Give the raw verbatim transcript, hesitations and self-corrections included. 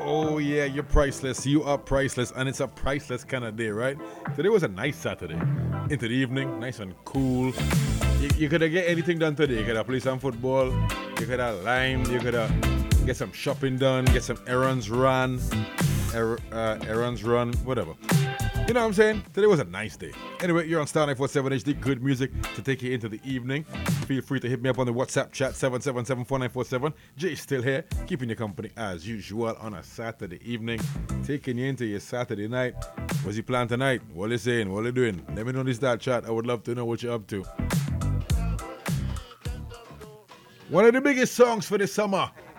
Oh yeah, you're priceless. You are priceless, and it's a priceless kind of day, right? Today was a nice Saturday. Into the evening, nice and cool. You, you could have get anything done today. You could have play some football. You could have lime. You could have get some shopping done. Get some errands run. Er, uh, errands run. Whatever. You know what I'm saying? Today was a nice day. Anyway, you're on Star nine forty-seven H D. Good music to take you into the evening. Feel free to hit me up on the WhatsApp chat seven seven seven four nine four seven. Jay's still here, keeping you company as usual on a Saturday evening. Taking you into your Saturday night. What's your plan tonight? What are you saying? What are you doing? Let me know this that chat. I would love to know what you're up to. One of the biggest songs for the summer